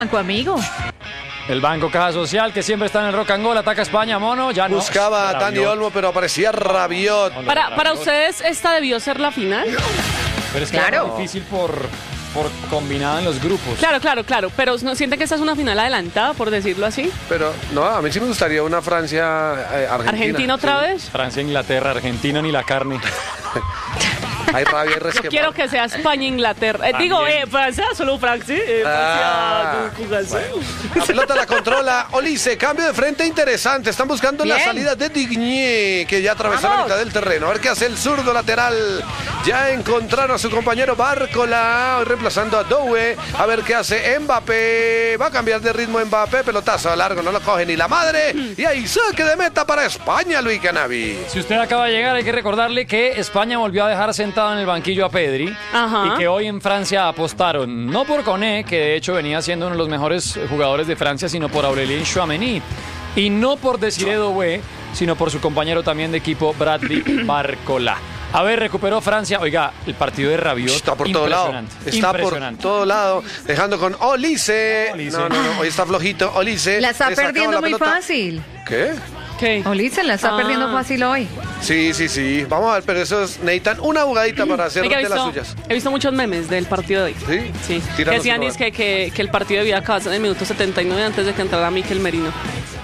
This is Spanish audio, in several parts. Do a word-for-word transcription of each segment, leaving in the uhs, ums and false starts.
Banco Amigo. El Banco Caja Social, que siempre está en el rock and roll, ataca a España, Mono, ya no. Buscaba a Dani Olmo, pero aparecía Rabiot. Para, para ustedes, ¿esta debió ser la final? Pero es que Claro. es difícil por, por combinada en los grupos. Claro, claro, claro. Pero ¿no sienten que esta es una final adelantada, por decirlo así? Pero no, a mí sí me gustaría una Francia-Argentina. ¿Argentina otra Sí. vez? Francia, Inglaterra, Argentina ni la carne. Hay rabia y Yo resquemor. quiero que sea España-Inglaterra. Eh, digo, También. eh, Francia, solo Francia. Eh, Ah. Francia, La pelota la controla Olise, cambio de frente interesante. Están buscando la Bien. salida de Digné, que ya atravesó la Vamos. mitad del terreno. A ver qué hace el zurdo lateral. Ya encontraron a su compañero Bárcola, hoy reemplazando a Doué. A ver qué hace Mbappé. Va a cambiar de ritmo Mbappé. Pelotazo largo, no lo coge ni la madre. Y ahí saque de meta para España, Luis Canavi. Si usted acaba de llegar, hay que recordarle que España volvió a dejar sentado en el banquillo a Pedri. Ajá. Y que hoy en Francia apostaron, no por Koné, que de hecho venía siendo uno de los mejores jugadores de Francia, sino por Aurélien Tchouaméni. Y no por Desiré Doué, sino por su compañero también de equipo, Bradley Bárcola. A ver, recuperó Francia. Oiga, el partido de Rabiot. Está por todo lado. impresionante, Está por impresionante. todo lado. Dejando con Olise. Olise. No, no, no. Hoy está flojito. Olise. La está Le sacaba perdiendo la muy pelota. fácil. ¿Qué? ¿Qué? Olise la está Ah. perdiendo fácil hoy. Sí, sí, sí. Vamos a ver, pero esos necesitan una jugadita para hacer Oiga, de he, las visto, suyas. he visto muchos memes del partido de hoy. ¿Sí? Sí. Que Tíranos decían uno, es que, que, que el partido debía acabarse en el minuto setenta y nueve antes de que entrara Mikel Merino.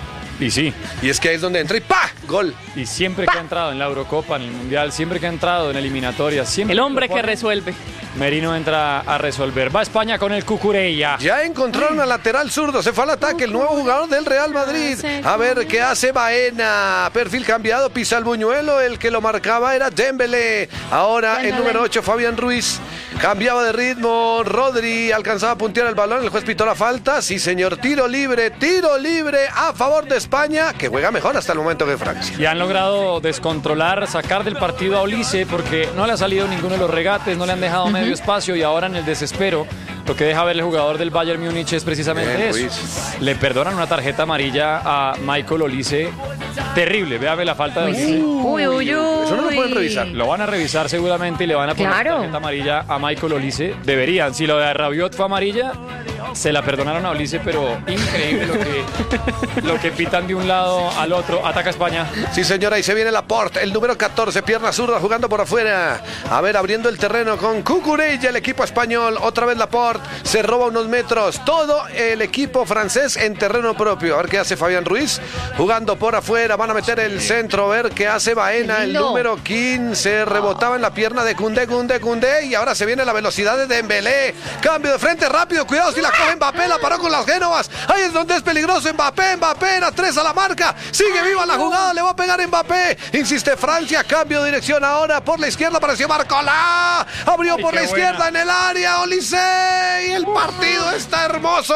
Y sí, Y es que ahí es donde entra y ¡pa! Gol. y siempre que ha entrado en la Eurocopa, en el Mundial, siempre que ha entrado en eliminatorias, siempre El hombre lo que pone, resuelve. Merino entra a resolver. Va España con el Cucurella. Ya encontraron al lateral zurdo. Se fue al ataque el nuevo jugador del Real Madrid. A ver qué hace Baena. Perfil cambiado, pisa el buñuelo. El que lo marcaba era Dembélé. Ahora el número ocho, Fabián Ruiz. Cambiaba de ritmo. Rodri alcanzaba a puntear el balón. El juez pitó la falta. Sí, señor. Tiro libre. Tiro libre a favor de España, que juega mejor hasta el momento que Francia. Y han logrado descontrolar, sacar del partido a Olise porque no le ha salido ninguno de los regates, no le han dejado medio espacio y ahora en el desespero lo que deja ver el jugador del Bayern Múnich es precisamente Bien, eso. Ruiz. Le perdonan una tarjeta amarilla a Michael Olise. Terrible, véame la falta de Uy, sí. Olise. Uy, uy, uy. Eso no lo pueden revisar. Lo van a revisar seguramente y le van a poner Claro. tarjeta amarilla a Michael Olise. Deberían. Si lo de Rabiot fue amarilla, se la perdonaron a Olise, pero increíble lo que, lo que pitan de un lado al otro. Ataca España. Sí, señora, y se viene Laporte, el número catorce, pierna zurda, jugando por afuera. A ver, abriendo el terreno con Cucurella, el equipo español. Otra vez Laporte, se roba unos metros. Todo el equipo francés en terreno propio. A ver qué hace Fabián Ruiz, jugando por afuera. Van a meter el centro, a ver qué hace Baena, el lindo. número quince. Rebotaba en la pierna de Koundé, Koundé, Koundé. Y ahora se viene la velocidad de Dembélé. Cambio de frente rápido, cuidado si la coge Mbappé, la paró con las Génovas. Ahí es donde es peligroso Mbappé, Mbappé, era tres a la marca. Sigue viva la jugada, le va a pegar Mbappé. Insiste Francia, cambio de dirección ahora por la izquierda, apareció Barcola. Abrió Ay, por qué la izquierda buena. en el área, Olise. Y el partido está hermoso.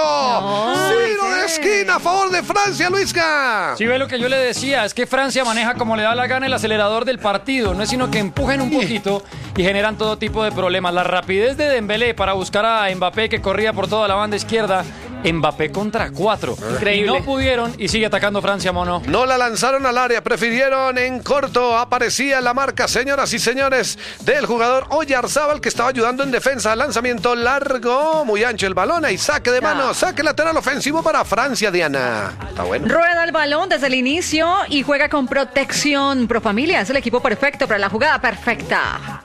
Tiro de esquina a favor de Francia, Luisca. Si ve lo que yo le decía, es que Francia maneja como le da la gana el acelerador del partido, no es sino que empujen un poquito y generan todo tipo de problemas. La rapidez de Dembélé para buscar a Mbappé que corría por toda la banda izquierda, Mbappé contra cuatro. Increíble. Y no pudieron y sigue atacando Francia, Mono. No la lanzaron al área, prefirieron en corto. Aparecía la marca, señoras y señores, del jugador Oyarzábal, que estaba ayudando en defensa. Lanzamiento largo, muy ancho el balón. Y saque de mano, saque lateral ofensivo para Francia, Diana. Está bueno. Rueda el balón desde el inicio y juega con protección. Profamilia es el equipo perfecto para la jugada perfecta.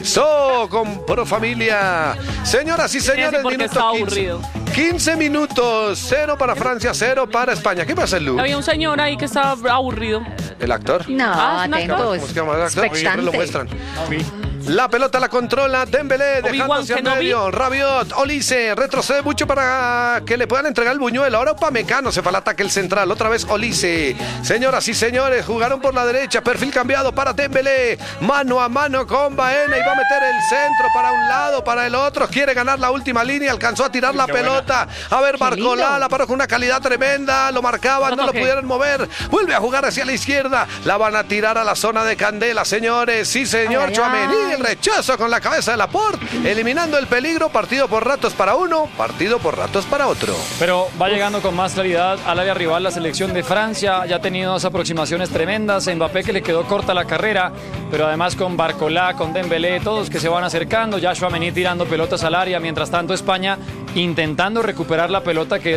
So, con Pro Familia. Señoras y señores, porque minuto estaba quince. aburrido. quince minutos, cero para Francia, cero para España. ¿Qué pasa, Lu? Había un señor ahí que estaba aburrido. ¿El actor? No, Ah, ¿es un actor? atentos. ¿Cómo se llama el actor? Siempre lo muestran. Expectante. La pelota la controla Dembélé, dejando Obi-Wan hacia el Kenobi. medio. Rabiot, Olise, retrocede mucho para que le puedan entregar el buñuelo. Ahora Upamecano se fue al ataque el central. Otra vez Olise. Señoras y señores, jugaron por la derecha. Perfil cambiado para Dembélé. Mano a mano con Baena y va a meter el centro para un lado, para el otro. Quiere ganar la última línea. Alcanzó a tirar la pelota. A ver, Barcola lindo. la paró con una calidad tremenda. Lo marcaban, No no lo toque. pudieron mover. Vuelve a jugar hacia la izquierda. La van a tirar a la zona de Candela, señores. Sí, señor. Ay, ay, Tchouaméni, ay. el rechazo con la cabeza de Laporte, eliminando el peligro. Partido por ratos para uno, partido por ratos para otro. Pero va llegando con más claridad al área rival la selección de Francia. Ya ha tenido dos aproximaciones tremendas. Mbappé, que le quedó corta la carrera, pero además con Barcola, con Dembélé, todos que se van acercando. Ya Tchouaméni tirando pelotas al área. Mientras tanto, España intentando recuperar la pelota que